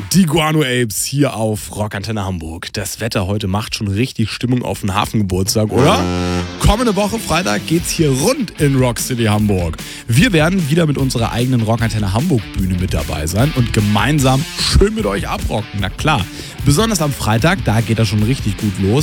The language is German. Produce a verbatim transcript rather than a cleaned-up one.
Die Guano Apes hier auf Rockantenne Hamburg. Das Wetter heute macht schon richtig Stimmung auf den Hafengeburtstag, oder? Kommende Woche Freitag geht's hier rund in Rock City Hamburg. Wir werden wieder mit unserer eigenen Rockantenne Hamburg Bühne mit dabei sein und gemeinsam schön mit euch abrocken. Na klar. Besonders am Freitag, da geht das schon richtig gut los.